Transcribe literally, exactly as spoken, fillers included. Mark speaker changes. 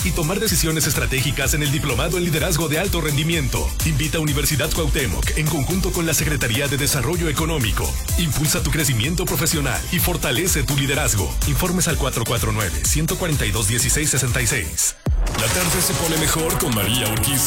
Speaker 1: y tomar decisiones estratégicas en el Diplomado en Liderazgo de Alto Rendimiento. Invita a Universidad Cuauhtémoc en conjunto con la Secretaría de Desarrollo Económico. Impulsa tu crecimiento profesional y fortalece tu liderazgo. Informes al cuatro cuatro nueve, uno cuatro dos, uno seis seis seis.
Speaker 2: La tarde se pone mejor con María Urquiza.